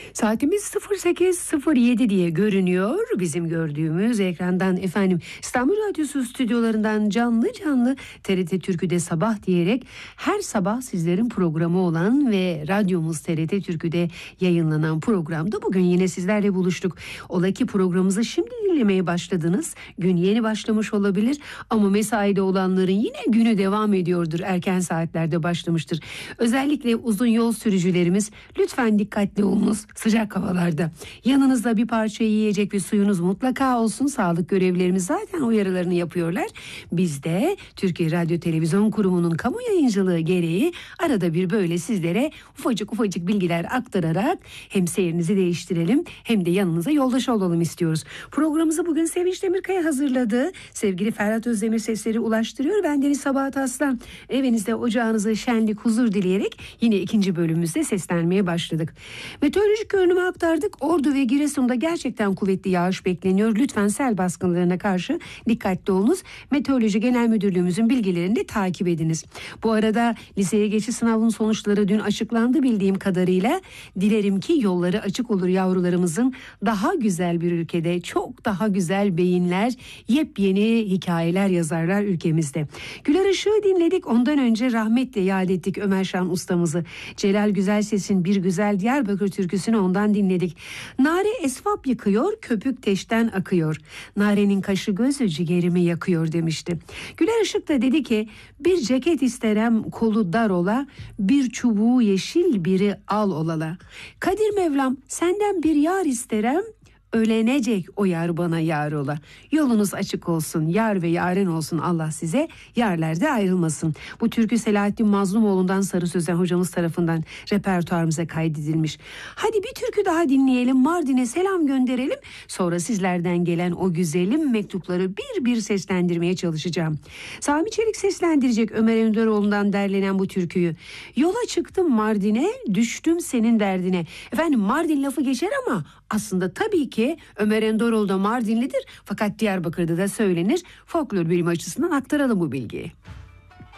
Saatimiz 08.07 diye görünüyor. Bizim gördüğümüz ekrandan efendim İstanbul Radyosu stüdyolarından canlı canlı TRT Türkü'de sabah diyerek her sabah sizlerin programı olan ve radyomuz TRT Türkü'de yayınlanan programda bugün yine sizlerle buluştuk. Ola ki programımızı şimdi dinlemeye başladınız. Gün yeni başlamış olabilir ama mesaide olanların yine günü devam ediyordur. Erken saatlerde başlamıştır. Özellikle uzun yol sürücülerimiz lütfen dikkatli olunuz sıcak havalarda. Yanınızda bir parça yiyecek ve suyunuz mutlaka olsun. Sağlık görevlilerimiz zaten uyarılarını yapıyorlar. Biz de Türkiye Radyo Televizyon Kurumu'nun kamu yayıncılığı gereği arada bir böyle sizlere ufacık bilgiler aktararak hem seyrinizi değiştirelim hem de yanınıza yoldaş olalım istiyoruz. Programımızı bugün Sevinç Demirkaya hazırladı. Sevgili Ferhat Özdemir sesleri ulaştırıyor. Ben Deniz Sabahat Aslan. Evinizde ocağınıza şenlik, huzur dileyerek yine ikinci bölümümüzde seslenmeye başladık. Meteorolojik görünümü aktardık. Ordu ve Giresun'da gerçekten kuvvetli yağış bekleniyor. Lütfen sel baskınlarına karşı dikkatli olunuz. Meteoroloji Genel Müdürlüğümüzün bilgilerini de takip ediniz. Bu arada liseye geçiş sınavının sonuçları dün açıklandı bildiğim kadarıyla. Dilerim ki yolları açık olur yavrularımızın. Daha güzel bir ülkede çok daha güzel beyinler, yepyeni hikayeler yazarlar ülkemizde. Güler Işık'ı dinledik. Ondan önce rahmetle yad ettik Ömer Şan ustamızı. Celal Güzelses'in Bir Güzel Diyarbakır türküsünü ondan dinledik. Nare esvap yıkıyor, köpük teşten akıyor. Narenin kaşı gözü ciğerimi yakıyor demişti. Güler Işık da dedi ki bir ceket isterem kolu dar ola, bir çubuğu yeşil biri al olala. Kadir Mevlam senden bir yar isterem, ölenecek o yar bana yar ola. Yolunuz açık olsun, yar ve yaren olsun Allah size, yarlerde ayrılmasın. Bu türkü Selahattin Mazlumoğlu'ndan Sarı Sözen hocamız tarafından repertuarımıza kaydedilmiş. Hadi bir türkü daha dinleyelim, Mardin'e selam gönderelim. Sonra sizlerden gelen o güzelim mektupları bir bir seslendirmeye çalışacağım. Sami Çelik seslendirecek Ömer Önderoğlu'ndan derlenen bu türküyü. Yola çıktım Mardin'e, düştüm senin derdine. Efendim Mardin lafı geçer ama aslında tabii ki Ömer Enderoğlu da Mardinlidir fakat Diyarbakır'da da söylenir. Folklor bilimi açısından aktaralım bu bilgiyi.